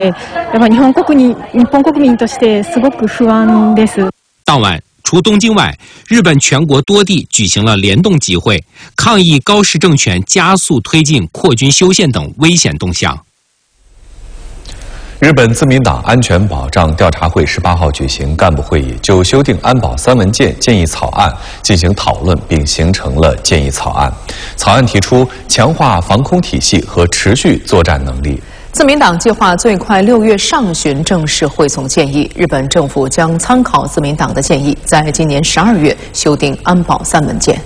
やっぱ日本国民としてすごく不安です。 当晚，除东京外，日本全国多地举行了联动集会，抗议高市政权加速推进扩军修宪等危险动向。 日本自民党安全保障调查会18号举行干部会议，就修订安保3文件建议草案进行讨论，并形成了建议草案。草案提出强化防空体系和持续作战能力。 自民党计划最快6月上旬正式汇总建议，日本政府将参考自民党的建议，在今年12月修订安保3文件。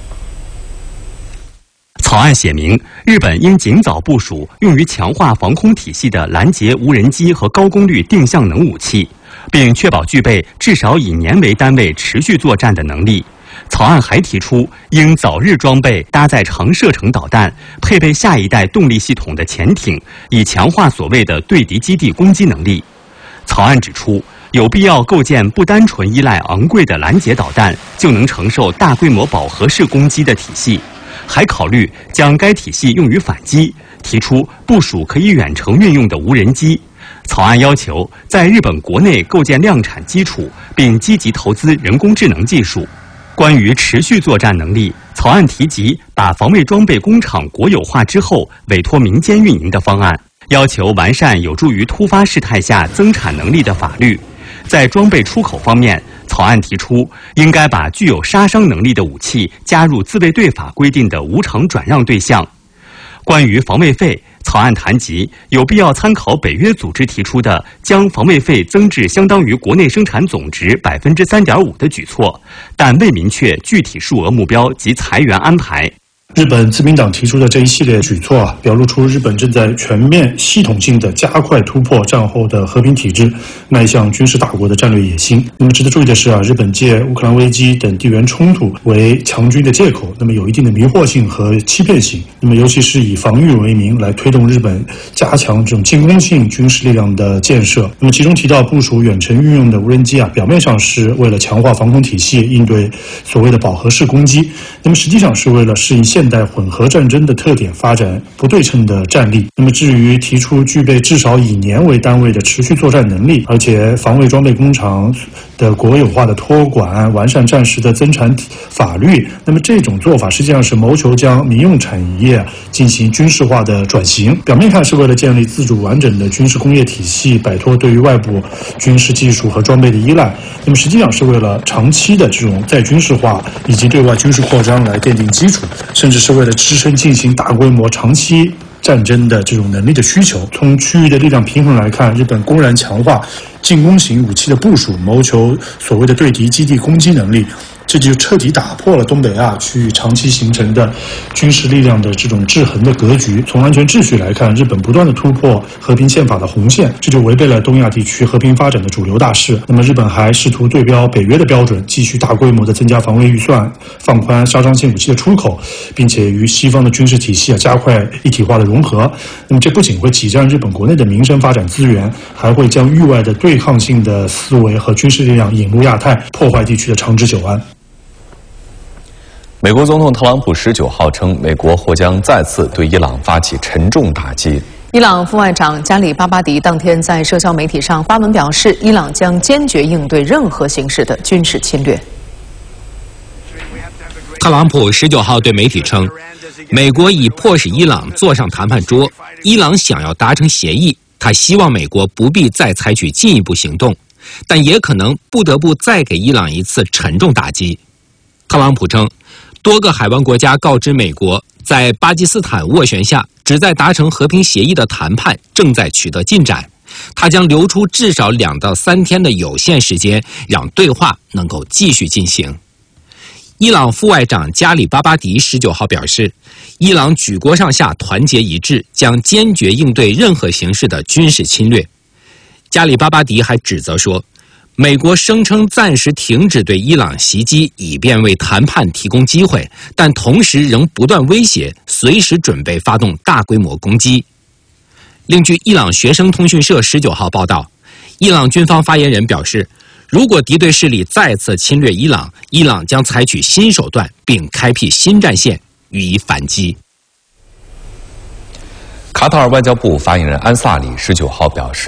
草案写明，日本应尽早部署用于强化防空体系的拦截无人机和高功率定向能武器，并确保具备至少以年为单位持续作战的能力。草案还提出，应早日装备搭载长射程导弹、配备下一代动力系统的潜艇，以强化所谓的对敌基地攻击能力。草案指出，有必要构建不单纯依赖昂贵的拦截导弹就能承受大规模饱和式攻击的体系。还考虑将该体系用于反击，提出部署可以远程运用的无人机。草案要求在日本国内构建量产基础，并积极投资人工智能技术。关于持续作战能力，草案提及把防卫装备工厂国有化之后委托民间运营的方案，要求完善有助于突发事态下增产能力的法律。在装备出口方面，草案提出，应该把具有杀伤能力的武器加入自卫队法规定的无偿转让对象。关于防卫费，草案谈及有必要参考北约组织提出的将防卫费增至相当于国内生产总值3.5%的举措，但未明确具体数额目标及裁员安排。 日本自民党提出的这一系列举措表露出日本正在全面系统性的加快突破战后的和平体制，迈向军事大国的战略野心。那么值得注意的是日本借乌克兰危机等地缘冲突为强军的借口，那么有一定的迷惑性和欺骗性。那么尤其是以防御为名来推动日本加强这种进攻性军事力量的建设。那么其中提到部署远程运用的无人机表面上是为了强化防空体系，应对所谓的饱和式攻击，那么实际上是为了适应现代混合战争的特点，发展不对称的战力。那么至于提出具备至少以年为单位的持续作战能力，而且防卫装备工厂的国有化的托管，完善战时的增产法律，那么这种做法实际上是谋求将民用产业进行军事化的转型。表面看是为了建立自主完整的军事工业体系，摆脱对于外部军事技术和装备的依赖，那么实际上是为了长期的这种再军事化以及对外军事扩张来奠定基础，甚至是为了支撑进行大规模长期战争的这种能力的需求。从区域的力量平衡来看，日本公然强化进攻型武器的部署，谋求所谓的对敌基地攻击能力，这就彻底打破了东北亚区域长期形成的军事力量的这种制衡的格局。从安全秩序来看，日本不断的突破和平宪法的红线，这就违背了东亚地区和平发展的主流大势。那么日本还试图对标北约的标准，继续大规模的增加防卫预算，放宽杀伤性武器的出口，并且与西方的军事体系加快一体化的融合。那么这不仅会挤占日本国内的民生发展资源，还会将域外的对抗性的思维和军事力量引入亚太，破坏地区的长治久安。 美国总统特朗普19号称，美国或将再次对伊朗发起沉重打击。 伊朗副外长加里巴巴迪当天在社交媒体上发文表示，伊朗将坚决应对任何形式的军事侵略。 特朗普19号对媒体称，美国已迫使伊朗坐上谈判桌，伊朗想要达成协议，他希望美国不必再采取进一步行动，但也可能不得不再给伊朗一次沉重打击。特朗普称，多个海湾国家告知美国，在巴基斯坦斡旋下旨在达成和平协议的谈判正在取得进展，他将留出至少2到3天的有限时间，让对话能够继续进行。伊朗副外长加里巴巴迪19号表示，伊朗举国上下团结一致，将坚决应对任何形式的军事侵略。加里巴巴迪还指责说，美国声称暂时停止对伊朗袭击，以便为谈判提供机会，但同时仍不断威胁，随时准备发动大规模攻击。另据伊朗学生通讯社19号报道，伊朗军方发言人表示，如果敌对势力再次侵略伊朗，伊朗将采取新手段，并开辟新战线予以反击。 卡塔尔外交部发言人安萨里19号表示，